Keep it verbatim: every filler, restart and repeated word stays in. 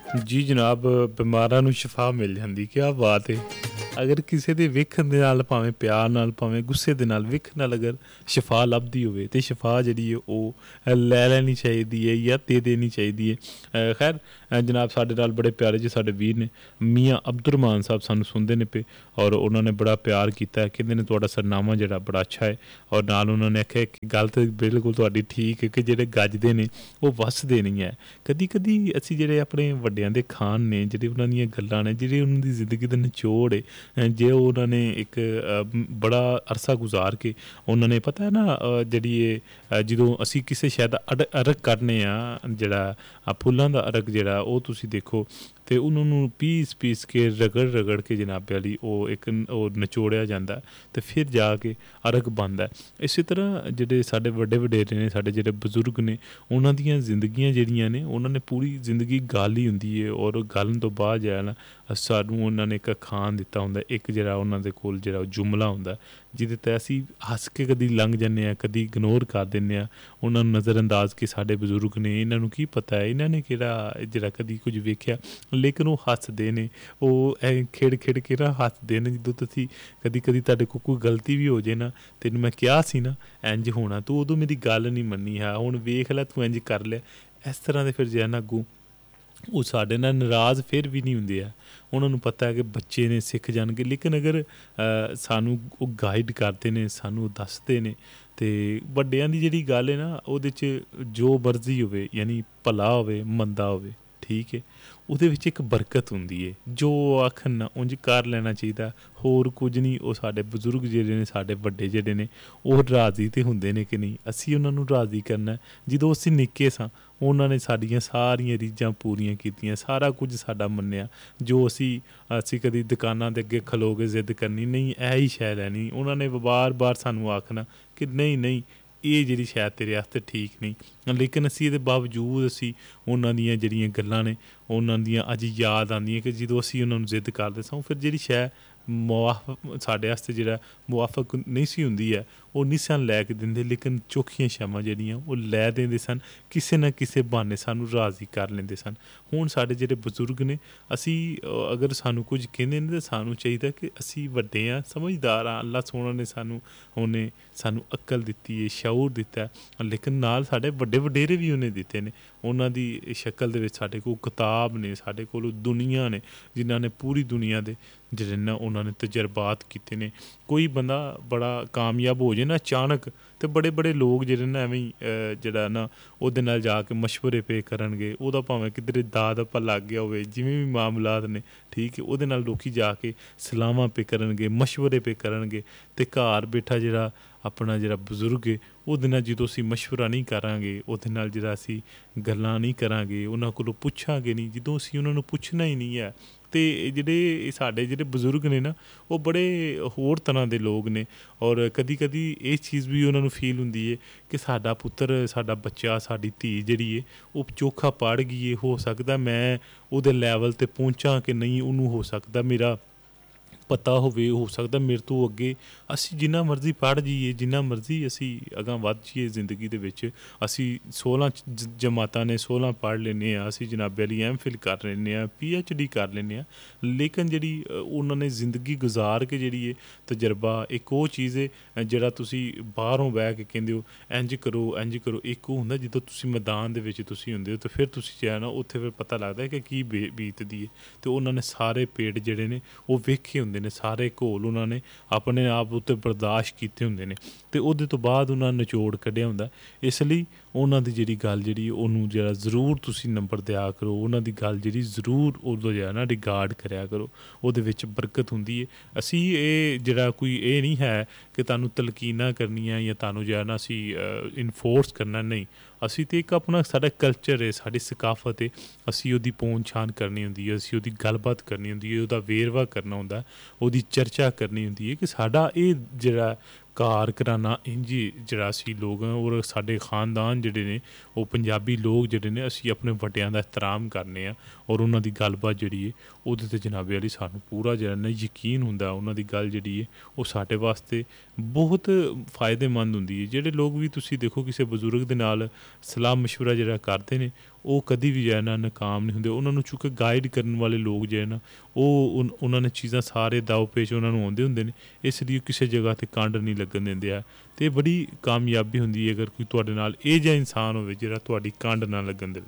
ਜੀ ਜਨਾਬ, ਬਿਮਾਰਾਂ ਨੂੰ ਸ਼ਿਫਾ ਮਿਲ ਜਾਂਦੀ, ਕਿਆ ਬਾਤ ਹੈ। ਅਗਰ ਕਿਸੇ ਦੇ ਵੇਖਣ ਦੇ ਨਾਲ, ਭਾਵੇਂ ਪਿਆਰ ਨਾਲ, ਭਾਵੇਂ ਗੁੱਸੇ ਦੇ ਨਾਲ, ਵੇਖਣ ਨਾਲ ਅਗਰ ਸ਼ਿਫਾ ਲੱਭਦੀ ਹੋਵੇ ਤਾਂ ਸ਼ਿਫਾ ਜਿਹੜੀ ਹੈ ਉਹ ਲੈ ਲੈਣੀ ਚਾਹੀਦੀ ਹੈ ਜਾਂ ਦੇ ਦੇਣੀ ਚਾਹੀਦੀ ਹੈ। ਖੈਰ ਜਨਾਬ, ਸਾਡੇ ਨਾਲ ਬੜੇ ਪਿਆਰੇ ਜਿਹੇ ਸਾਡੇ ਵੀਰ ਨੇ ਮੀਆਂ ਅਬਦੁਰਮਾਨ ਸਾਹਿਬ, ਸਾਨੂੰ ਸੁਣਦੇ ਨੇ ਪਏ ਔਰ ਉਹਨਾਂ ਨੇ ਬੜਾ ਪਿਆਰ ਕੀਤਾ। ਕਹਿੰਦੇ ਨੇ ਤੁਹਾਡਾ ਸਰਨਾਮਾ ਜਿਹੜਾ ਬੜਾ ਅੱਛਾ ਹੈ, ਔਰ ਨਾਲ ਉਹਨਾਂ ਨੇ ਆਖਿਆ ਕਿ ਗੱਲ ਤਾਂ ਬਿਲਕੁਲ ਤੁਹਾਡੀ ਠੀਕ ਹੈ ਕਿ ਜਿਹੜੇ ਗੱਜਦੇ ਨੇ ਉਹ ਵੱਸਦੇ ਨਹੀਂ ਹੈ। ਕਦੀ ਕਦੀ ਅਸੀਂ ਜਿਹੜੇ ਆਪਣੇ ਵੱਡਿਆਂ ਦੇ ਖਾਨ ਨੇ, ਜਿਹੜੇ ਉਹਨਾਂ ਦੀਆਂ ਗੱਲਾਂ ਨੇ, ਜਿਹੜੇ ਉਹਨਾਂ ਦੀ ਜ਼ਿੰਦਗੀ ਦਾ ਨਿਚੋੜ ਹੈ, ਜੇ ਉਹਨਾਂ ਨੇ ਇੱਕ ਬੜਾ ਅਰਸਾ ਗੁਜ਼ਾਰ ਕੇ ਉਹਨਾਂ ਨੇ, ਪਤਾ ਹੈ ਨਾ, ਜਿਹੜੀ ਇਹ ਜਦੋਂ ਅਸੀਂ ਕਿਸੇ ਸ਼ਾਇਦ ਅਡ ਅਰਗ ਕਰਨੇ ਆ, ਜਿਹੜਾ ਫੁੱਲਾਂ ਦਾ ਅਰਗ ਜਿਹੜਾ ਉਹ ਤੁਸੀਂ ਦੇਖੋ ਅਤੇ ਉਹਨਾਂ ਨੂੰ ਪੀਸ ਪੀਸ ਕੇ ਰਗੜ ਰਗੜ ਕੇ ਜਨਾਬ ਵਾਲੀ ਉਹ ਇੱਕ ਉਹ ਨਿਚੋੜਿਆ ਜਾਂਦਾ ਅਤੇ ਫਿਰ ਜਾ ਕੇ ਅਰਗ ਬਣਦਾ। ਇਸੇ ਤਰ੍ਹਾਂ ਜਿਹੜੇ ਸਾਡੇ ਵੱਡੇ ਵਡੇਰੇ ਨੇ, ਸਾਡੇ ਜਿਹੜੇ ਬਜ਼ੁਰਗ ਨੇ, ਉਹਨਾਂ ਦੀਆਂ ਜ਼ਿੰਦਗੀਆਂ ਜਿਹੜੀਆਂ ਨੇ, ਉਹਨਾਂ ਨੇ ਪੂਰੀ ਜ਼ਿੰਦਗੀ ਗਾਲ ਹੀ ਹੁੰਦੀ ਹੈ ਔਰ ਗਾਲਣ ਤੋਂ ਬਾਅਦ ਜਿਹੜਾ ਨਾ ਸਾਨੂੰ ਉਹਨਾਂ ਨੇ ਇੱਕ ਖਾਣ ਦਿੱਤਾ ਹੁੰਦਾ, ਇੱਕ ਜਿਹੜਾ ਉਹਨਾਂ ਦੇ ਕੋਲ ਜਿਹੜਾ ਜੁਮਲਾ ਹੁੰਦਾ ਜਿਹਦੇ 'ਤੇ ਅਸੀਂ ਹੱਸ ਕੇ ਕਦੀ ਲੰਘ ਜਾਂਦੇ ਹਾਂ, ਕਦੀ ਇਗਨੋਰ ਕਰ ਦਿੰਦੇ ਹਾਂ ਉਹਨਾਂ ਨੂੰ ਨਜ਼ਰ ਅੰਦਾਜ਼ ਕਿ ਸਾਡੇ ਬਜ਼ੁਰਗ ਨੇ, ਇਹਨਾਂ ਨੂੰ ਕੀ ਪਤਾ ਹੈ, ਇਹਨਾਂ ਨੇ ਕਿਹੜਾ ਜਿਹੜਾ ਕਦੀ ਕੁਝ ਵੇਖਿਆ, ਲੇਕਿਨ ਉਹ ਹੱਸਦੇ ਨੇ, ਉਹ ਐ ਖੇਡ ਖੇਡ ਕੇ ਨਾ ਹੱਸਦੇ ਨੇ। ਜਦੋਂ ਤੁਸੀਂ ਕਦੀ ਕਦੀ ਤੁਹਾਡੇ ਕੋਲ ਕੋਈ ਗਲਤੀ ਵੀ ਹੋ ਜਾਏ ਨਾ, ਤੈਨੂੰ ਮੈਂ ਕਿਹਾ ਸੀ ਨਾ ਇੰਝ ਹੋਣਾ, ਤੂੰ ਉਦੋਂ ਮੇਰੀ ਗੱਲ ਨਹੀਂ ਮੰਨੀ ਹੈ, ਹੁਣ ਵੇਖ ਲੈ ਤੂੰ ਇੰਝ ਕਰ ਲਿਆ। ਇਸ ਤਰ੍ਹਾਂ ਦੇ ਫਿਰ ਜੇ ਨਾ ਅੱਗੋਂ ਉਹ ਸਾਡੇ ਨਾਲ ਨਾਰਾਜ਼ ਫਿਰ ਵੀ ਨਹੀਂ ਹੁੰਦੇ ਆ। ਉਹਨਾਂ ਨੂੰ ਪਤਾ ਹੈ ਕਿ ਬੱਚੇ ਨੇ, ਸਿੱਖ ਜਾਣਗੇ, ਲੇਕਿਨ ਅਗਰ ਸਾਨੂੰ ਉਹ ਗਾਈਡ ਕਰਦੇ ਨੇ, ਸਾਨੂੰ ਦੱਸਦੇ ਨੇ, ਅਤੇ ਵੱਡਿਆਂ ਦੀ ਜਿਹੜੀ ਗੱਲ ਹੈ ਨਾ, ਉਹਦੇ 'ਚ ਜੋ ਮਰਜ਼ੀ ਹੋਵੇ, ਯਾਨੀ ਭਲਾ ਹੋਵੇ ਮੰਦਾ ਹੋਵੇ, ਠੀਕ ਹੈ, ਉਹਦੇ ਵਿੱਚ ਇੱਕ ਬਰਕਤ ਹੁੰਦੀ ਹੈ। ਜੋ ਆਖਣ ਨਾ ਉਂਝ ਕਰ ਲੈਣਾ ਚਾਹੀਦਾ, ਹੋਰ ਕੁਝ ਨਹੀਂ। ਉਹ ਸਾਡੇ ਬਜ਼ੁਰਗ ਜਿਹੜੇ ਨੇ, ਸਾਡੇ ਵੱਡੇ ਜਿਹੜੇ ਨੇ, ਉਹ ਰਾਜ਼ੀ ਤਾਂ ਹੁੰਦੇ ਨੇ ਕਿ ਨਹੀਂ, ਅਸੀਂ ਉਹਨਾਂ ਨੂੰ ਰਾਜ਼ੀ ਕਰਨਾ। ਜਦੋਂ ਅਸੀਂ ਨਿੱਕੇ ਸਾਂ ਉਹਨਾਂ ਨੇ ਸਾਡੀਆਂ ਸਾਰੀਆਂ ਰੀਝਾਂ ਪੂਰੀਆਂ ਕੀਤੀਆਂ, ਸਾਰਾ ਕੁਝ ਸਾਡਾ ਮੰਨਿਆ। ਜੋ ਅਸੀਂ ਅਸੀਂ ਕਦੀ ਦੁਕਾਨਾਂ ਦੇ ਅੱਗੇ ਖਲੋ ਕੇ ਜ਼ਿੱਦ ਕਰਨੀ, ਨਹੀਂ ਇਹ ਹੀ ਸ਼ੈ ਲੈਣੀ, ਉਹਨਾਂ ਨੇ ਵਾਰ ਵਾਰ ਸਾਨੂੰ ਆਖਣਾ ਕਿ ਨਹੀਂ ਨਹੀਂ ਇਹ ਜਿਹੜੀ ਸ਼ਾਇਦ ਤੇਰੇ ਵਾਸਤੇ ਠੀਕ ਨਹੀਂ, ਲੇਕਿਨ ਅਸੀਂ ਇਹਦੇ ਬਾਵਜੂਦ ਅਸੀਂ ਉਹਨਾਂ ਦੀਆਂ ਜਿਹੜੀਆਂ ਗੱਲਾਂ ਨੇ ਉਹਨਾਂ ਦੀਆਂ ਅੱਜ ਯਾਦ ਆਉਂਦੀਆਂ ਕਿ ਜਦੋਂ ਅਸੀਂ ਉਹਨਾਂ ਨੂੰ ਜ਼ਿੱਦ ਕਰਦੇ ਸਾਂ, ਫਿਰ ਜਿਹੜੀ ਸ਼ੈ ਮੁਆਫ ਸਾਡੇ ਵਾਸਤੇ ਜਿਹੜਾ ਮੁਆਫਕ ਨਹੀਂ ਸੀ ਹੁੰਦੀ ਹੈ, ਉਹ ਨਹੀਂ ਸਨ ਲੈ ਕੇ ਦਿੰਦੇ, ਲੇਕਿਨ ਚੋਖੀਆਂ ਸ਼ਾਮਾਂ ਜਿਹੜੀਆਂ ਉਹ ਲੈ ਦਿੰਦੇ ਸਨ, ਕਿਸੇ ਨਾ ਕਿਸੇ ਬਹਾਨੇ ਸਾਨੂੰ ਰਾਜ਼ੀ ਕਰ ਲੈਂਦੇ ਸਨ। ਹੁਣ ਸਾਡੇ ਜਿਹੜੇ ਬਜ਼ੁਰਗ ਨੇ, ਅਸੀਂ ਅਗਰ ਸਾਨੂੰ ਕੁਝ ਕਹਿੰਦੇ ਨੇ ਤਾਂ ਸਾਨੂੰ ਚਾਹੀਦਾ ਕਿ ਅਸੀਂ ਵੱਡੇ ਹਾਂ, ਸਮਝਦਾਰ ਹਾਂ, ਅੱਲਾ ਸੋਹਣਾ ਨੇ ਸਾਨੂੰ ਉਹਨੇ ਸਾਨੂੰ ਅਕਲ ਦਿੱਤੀ ਹੈ, ਸ਼ਊਰ ਦਿੱਤਾ, ਲੇਕਿਨ ਨਾਲ ਸਾਡੇ ਵੱਡੇ ਵਡੇਰੇ ਵੀ ਉਹਨੇ ਦਿੱਤੇ ਨੇ। ਉਹਨਾਂ ਦੀ ਸ਼ਕਲ ਦੇ ਵਿੱਚ ਸਾਡੇ ਕੋਲ ਕਿਤਾਬ ਨੇ, ਸਾਡੇ ਕੋਲ ਦੁਨੀਆ ਨੇ ਜਿਨ੍ਹਾਂ ਨੇ ਪੂਰੀ ਦੁਨੀਆ ਦੇ ਜਿਹੜੇ ਨਾ ਉਹਨਾਂ ਨੇ ਤਜਰਬਾਤ ਕੀਤੇ ਨੇ। ਕੋਈ ਬੰਦਾ ਬੜਾ ਕਾਮਯਾਬ ਹੋ ਜਾਏ ਨਾ ਅਚਾਨਕ, ਅਤੇ ਬੜੇ ਬੜੇ ਲੋਕ ਜਿਹੜੇ ਨਾ ਐਵੇਂ ਹੀ ਜਿਹੜਾ ਨਾ ਉਹਦੇ ਨਾਲ ਜਾ ਕੇ ਮਸ਼ਵਰੇ ਪੇ ਕਰਨਗੇ, ਉਹਦਾ ਭਾਵੇਂ ਕਿਧਰੇ ਦਾਦ ਆਪਾਂ ਲੱਗ ਗਿਆ ਹੋਵੇ, ਜਿਵੇਂ ਵੀ ਮਾਮਲਾਤ ਨੇ, ਠੀਕ ਹੈ, ਉਹਦੇ ਨਾਲ ਲੋਕ ਜਾ ਕੇ ਸਲਾਹਾਂ ਪੇ ਕਰਨਗੇ, ਮਸ਼ਵਰੇ ਪੇ ਕਰਨਗੇ। ਅਤੇ ਘਰ ਬੈਠਾ ਜਿਹੜਾ ਆਪਣਾ ਜਿਹੜਾ ਬਜ਼ੁਰਗ ਹੈ, ਉਹਦੇ ਨਾਲ ਜਦੋਂ ਅਸੀਂ ਮਸ਼ਵਰਾ ਨਹੀਂ ਕਰਾਂਗੇ, ਉਹਦੇ ਨਾਲ ਜਿਹੜਾ ਅਸੀਂ ਗੱਲਾਂ ਨਹੀਂ ਕਰਾਂਗੇ, ਉਹਨਾਂ ਕੋਲੋਂ ਪੁੱਛਾਂਗੇ ਨਹੀਂ, ਜਦੋਂ ਅਸੀਂ ਉਹਨਾਂ ਨੂੰ ਪੁੱਛਣਾ ਹੀ ਨਹੀਂ ਹੈ। ਅਤੇ ਜਿਹੜੇ ਸਾਡੇ ਜਿਹੜੇ ਬਜ਼ੁਰਗ ਨੇ ਨਾ, ਉਹ ਬੜੇ ਹੋਰ ਤਰ੍ਹਾਂ ਦੇ ਲੋਕ ਨੇ, ਔਰ ਕਦੀ ਕਦੀ ਇਹ ਚੀਜ਼ ਵੀ ਉਹਨਾਂ ਨੂੰ ਫੀਲ ਹੁੰਦੀ ਹੈ ਕਿ ਸਾਡਾ ਪੁੱਤਰ, ਸਾਡਾ ਬੱਚਾ, ਸਾਡੀ ਧੀ ਜਿਹੜੀ ਹੈ ਉਹ ਚੋਖਾ ਪੜ੍ਹ ਗਈ ਹੈ, ਹੋ ਸਕਦਾ ਮੈਂ ਉਹਦੇ ਲੈਵਲ 'ਤੇ ਪਹੁੰਚਾਂ ਕਿ ਨਹੀਂ, ਉਹਨੂੰ ਹੋ ਸਕਦਾ ਮੇਰਾ ਪਤਾ ਹੋਵੇ, ਹੋ ਸਕਦਾ ਮੇਰੇ ਤੋਂ ਅੱਗੇ ਅਸੀਂ ਜਿੰਨਾ ਮਰਜ਼ੀ ਪੜ੍ਹ ਜਾਈਏ, ਜਿੰਨਾ ਮਰਜ਼ੀ ਅਸੀਂ ਅਗਾਂਹ ਵੱਧ ਜਾਈਏ ਜ਼ਿੰਦਗੀ ਦੇ ਵਿੱਚ, ਅਸੀਂ ਸੋਲ੍ਹਾਂ ਜ ਜਮਾਤਾਂ ਨੇ, ਸੋਲ੍ਹਾਂ ਪੜ੍ਹ ਲੈਂਦੇ ਹਾਂ, ਅਸੀਂ ਜਨਾਬੇ ਵਾਲੀ ਐਮ ਫਿਲ ਕਰ ਲੈਂਦੇ ਹਾਂ, ਪੀ ਐਚ ਡੀ ਕਰ ਲੈਂਦੇ ਹਾਂ, ਲੇਕਿਨ ਜਿਹੜੀ ਉਹਨਾਂ ਨੇ ਜ਼ਿੰਦਗੀ ਗੁਜ਼ਾਰ ਕੇ ਜਿਹੜੀ ਹੈ ਤਜਰਬਾ, ਇੱਕ ਉਹ ਚੀਜ਼ ਹੈ ਜਿਹੜਾ ਤੁਸੀਂ ਬਾਹਰੋਂ ਬਹਿ ਕੇ ਕਹਿੰਦੇ ਹੋ ਇੰਝ ਕਰੋ ਇੰਝ ਕਰੋ, ਇੱਕ ਉਹ ਹੁੰਦਾ ਜਦੋਂ ਤੁਸੀਂ ਮੈਦਾਨ ਦੇ ਵਿੱਚ ਤੁਸੀਂ ਹੁੰਦੇ ਹੋ, ਅਤੇ ਫਿਰ ਤੁਸੀਂ ਜਿਹੜਾ ਨਾ ਉੱਥੇ ਫਿਰ ਪਤਾ ਲੱਗਦਾ ਕਿ ਕੀ ਬੀ ਬੀਤਦੀ ਹੈ। ਅਤੇ ਉਹਨਾਂ ਨੇ ਸਾਰੇ ਪੇੜ ਜਿਹੜੇ ਨੇ ਉਹ ਵੇਖੇ ਹੁੰਦੇ ਨੇ, ਸਾਰੇ ਘੋਲ ਉਹਨਾਂ ਨੇ ਆਪਣੇ ਆਪ ਉੱਤੇ ਬਰਦਾਸ਼ਤ ਕੀਤੇ ਹੁੰਦੇ ਨੇ, ਅਤੇ ਉਹਦੇ ਤੋਂ ਬਾਅਦ ਉਹਨਾਂ ਨੇ ਨਿਚੋੜ ਕੱਢਿਆ ਹੁੰਦਾ। ਇਸ ਲਈ ਉਹਨਾਂ ਦੀ ਜਿਹੜੀ ਗੱਲ ਜਿਹੜੀ ਉਹਨੂੰ ਜਿਹੜਾ ਜ਼ਰੂਰ ਤੁਸੀਂ ਨੰਬਰ ਦਿਆ ਕਰੋ, ਉਹਨਾਂ ਦੀ ਗੱਲ ਜਿਹੜੀ ਜ਼ਰੂਰ ਉਦੋਂ ਜਿਹੜਾ ਨਾ ਰਿਗਾਰਡ ਕਰਿਆ ਕਰੋ, ਉਹਦੇ ਵਿੱਚ ਬਰਕਤ ਹੁੰਦੀ ਹੈ। ਅਸੀਂ ਇਹ ਜਿਹੜਾ ਕੋਈ ਇਹ ਨਹੀਂ ਹੈ ਕਿ ਤੁਹਾਨੂੰ ਤਲਕੀਨਾਂ ਕਰਨੀਆਂ ਜਾਂ ਤੁਹਾਨੂੰ ਜਿਹੜਾ ਨਾ ਅਸੀਂ ਇਨਫੋਰਸ ਕਰਨਾ, ਨਹੀਂ, ਅਸੀਂ ਤਾਂ ਇੱਕ ਆਪਣਾ ਸਾਡਾ ਕਲਚਰ ਹੈ, ਸਾਡੀ ਸਕਾਫਤ ਹੈ, ਅਸੀਂ ਉਹਦੀ ਪਹੁੰਚ ਛਾਣ ਕਰਨੀ ਹੁੰਦੀ ਹੈ, ਅਸੀਂ ਉਹਦੀ ਗੱਲਬਾਤ ਕਰਨੀ ਹੁੰਦੀ ਹੈ, ਉਹਦਾ ਵੇਰਵਾ ਕਰਨਾ ਹੁੰਦਾ, ਉਹਦੀ ਚਰਚਾ ਕਰਨੀ ਹੁੰਦੀ ਹੈ ਕਿ ਸਾਡਾ ਇਹ ਜਿਹੜਾ ਘਰ ਘਰਾਨਾ ਇੰਝ ਜਿਹੜਾ ਅਸੀਂ ਲੋਕ ਹਾਂ, ਔਰ ਸਾਡੇ ਖਾਨਦਾਨ ਜਿਹੜੇ ਨੇ ਉਹ ਪੰਜਾਬੀ ਲੋਕ ਜਿਹੜੇ ਨੇ, ਅਸੀਂ ਆਪਣੇ ਵੱਡਿਆਂ ਦਾ ਇਹਤਰਾਮ ਕਰਨੇ ਹਾਂ, ਔਰ ਉਹਨਾਂ ਦੀ ਗੱਲਬਾਤ ਜਿਹੜੀ ਹੈ ਉਹਦੇ 'ਤੇ ਜਨਾਬੇ ਵਾਲੀ ਸਾਨੂੰ ਪੂਰਾ ਜਿਹੜਾ ਨਾ ਯਕੀਨ ਹੁੰਦਾ, ਉਹਨਾਂ ਦੀ ਗੱਲ ਜਿਹੜੀ ਹੈ ਉਹ ਸਾਡੇ ਵਾਸਤੇ ਬਹੁਤ ਫਾਇਦੇਮੰਦ ਹੁੰਦੀ ਹੈ। ਜਿਹੜੇ ਲੋਕ ਵੀ ਤੁਸੀਂ ਦੇਖੋ ਕਿਸੇ ਬਜ਼ੁਰਗ ਦੇ ਨਾਲ ਸਲਾਹ ਮਸ਼ਵਰਾ ਜਿਹੜਾ ਕਰਦੇ ਨੇ, ਉਹ ਕਦੀ ਵੀ ਜੋ ਹੈ ਨਾ ਨਾਕਾਮ ਨਹੀਂ ਹੁੰਦੇ। ਉਹਨਾਂ ਨੂੰ ਚੂੰਕਿ ਗਾਈਡ ਕਰਨ ਵਾਲੇ ਲੋਕ ਜੋ ਹੈ ਨਾ ਉਹ ਉਨ- ਉਹਨਾਂ ਨੇ ਚੀਜ਼ਾਂ ਸਾਰੇ ਦਾਅ ਪੇਚ ਉਹਨਾਂ ਨੂੰ ਆਉਂਦੇ ਹੁੰਦੇ ਨੇ, ਇਸ ਲਈ ਉਹ ਕਿਸੇ ਜਗ੍ਹਾ 'ਤੇ ਕੰਡ ਨਹੀਂ ਲੱਗਣ ਦਿੰਦੇ ਆ। ਅਤੇ ਬੜੀ ਕਾਮਯਾਬੀ ਹੁੰਦੀ ਹੈ ਅਗਰ ਕੋਈ ਤੁਹਾਡੇ ਨਾਲ ਇਹ ਜਿਹਾ ਇਨਸਾਨ ਹੋਵੇ ਜਿਹੜਾ ਤੁਹਾਡੀ ਕੰਡ ਨਾ ਲੱਗਣ ਦੇਵੇ।